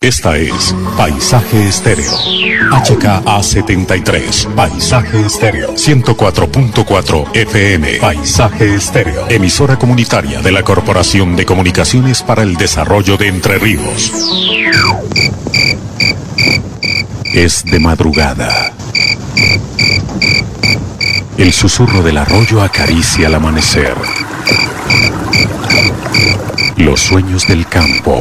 Esta es Paisaje Estéreo. HKA73. Paisaje Estéreo. 104.4 FM. Paisaje Estéreo. Emisora comunitaria de la Corporación de Comunicaciones para el Desarrollo de Entre Ríos. Es de madrugada. El susurro del arroyo acaricia el amanecer. Los sueños del campo